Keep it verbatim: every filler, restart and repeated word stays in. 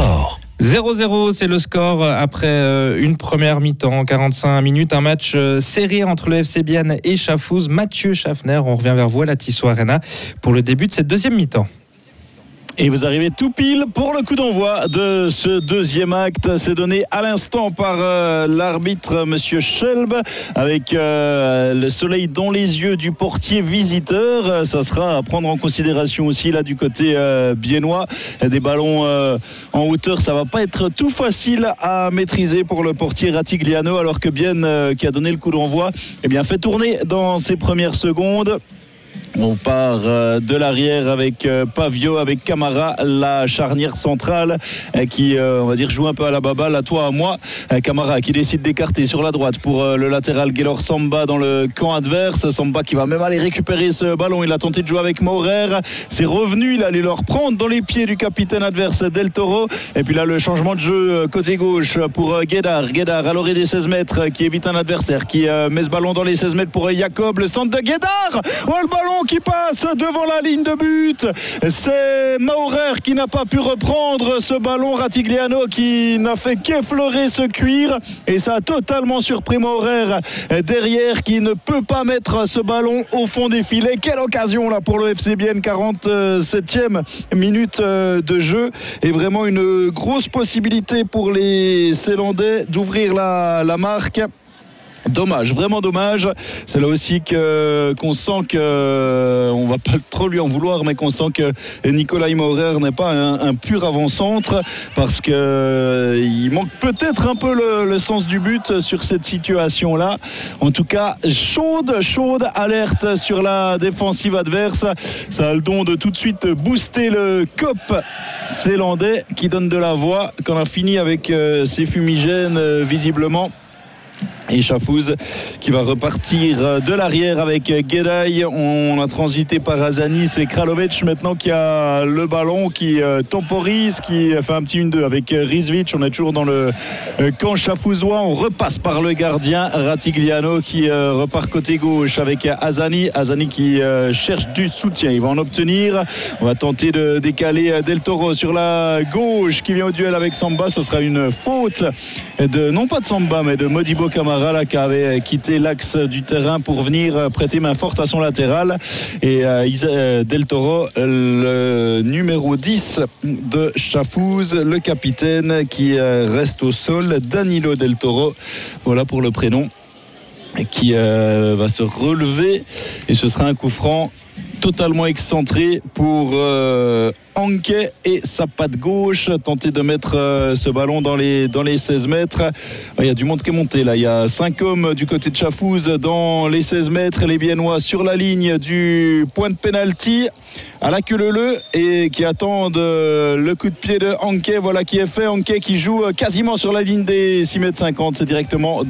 sport. zéro zéro, c'est le score après une première mi-temps, quarante-cinq minutes. Un match serré entre le F C Bienne et Schaffhouse. Mathieu Schaffner, on revient vers vous à la Tissot Arena pour le début de cette deuxième mi-temps. Et vous arrivez tout pile pour le coup d'envoi de ce deuxième acte. C'est donné à l'instant par euh, l'arbitre Monsieur Schelb avec euh, le soleil dans les yeux du portier visiteur. Ça sera à prendre en considération aussi là du côté euh, biennois. Des ballons euh, en hauteur, ça va pas être tout facile à maîtriser pour le portier Ratigliano, alors que Bienne euh, qui a donné le coup d'envoi, eh bien fait tourner dans ses premières secondes. On part de l'arrière avec Pavio, avec Camara, la charnière centrale qui, on va dire, joue un peu à la baballe, à toi, à moi. Camara qui décide d'écarter sur la droite pour le latéral Gaylor Samba dans le camp adverse. Samba qui va même aller récupérer ce ballon. Il a tenté de jouer avec Maurer. C'est revenu, il allait le reprendre dans les pieds du capitaine adverse Del Toro. Et puis là, le changement de jeu côté gauche pour Guédard. Guédard à l'orée des seize mètres qui évite un adversaire qui met ce ballon dans les seize mètres pour Jacob. Le centre de Guédard. Oh, le ballon qui passe devant la ligne de but. C'est Maurer qui n'a pas pu reprendre ce ballon. Ratigliano qui n'a fait qu'effleurer ce cuir, et ça a totalement surpris Maurer derrière, qui ne peut pas mettre ce ballon au fond des filets. Quelle occasion là pour le F C Bienne, quarante-septième minute de jeu, et vraiment une grosse possibilité pour les Célandais d'ouvrir la, la marque. Dommage, vraiment dommage. C'est là aussi que, qu'on sent que, on va pas trop lui en vouloir, mais qu'on sent que Nicolas Maurer n'est pas un, un pur avant-centre, parce que il manque peut-être un peu le, le sens du but sur cette situation-là. En tout cas, chaude, chaude alerte sur la défensive adverse. Ça a le don de tout de suite booster le C O P célandais, qui donne de la voix quand on a fini avec euh, ses fumigènes euh, visiblement. Et Schaffhouse qui va repartir de l'arrière avec Guédaille. On a transité par Azani, c'est Kralovic maintenant qui a le ballon, qui euh, temporise, qui fait un petit un deux avec Rizvic. On est toujours dans le euh, camp schaffhousois. On repasse par le gardien Ratigliano qui euh, repart côté gauche avec Azani. Azani qui euh, cherche du soutien, il va en obtenir. On va tenter de décaler Del Toro sur la gauche qui vient au duel avec Samba. Ce sera une faute de, non pas de Samba, mais de Modibo Camara là, qui avait quitté l'axe du terrain pour venir prêter main forte à son latéral. Et euh, Del Toro, le numéro dix de Schaffhouse, le capitaine qui reste au sol, Danilo Del Toro, voilà pour le prénom, qui euh, va se relever, et ce sera un coup franc totalement excentré pour euh, Anke et sa patte gauche, tenter de mettre euh, ce ballon dans les, dans les seize mètres. Il y a du monde qui est monté là, il y a cinq hommes du côté de Schaffhouse dans les seize mètres, les Biennois sur la ligne du point de pénalty à la queue leu et qui attendent euh, le coup de pied de Anke. Voilà qui est fait, Anke qui joue quasiment sur la ligne des six mètres cinquante, c'est directement